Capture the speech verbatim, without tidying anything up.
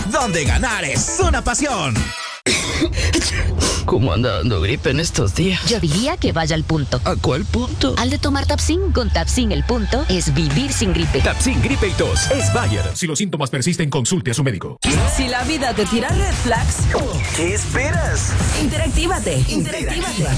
donde ganar es una pasión. ¿Cómo anda dando gripe en estos días? Yo diría que vaya al punto. ¿A cuál punto? Al de tomar Tapsin. Con Tapsin el punto es vivir sin gripe. Tapsin gripe y tos es Bayer. Si los síntomas persisten, consulte a su médico. Si la vida te tira red flags, ¿qué esperas? interactívate. Interactívate.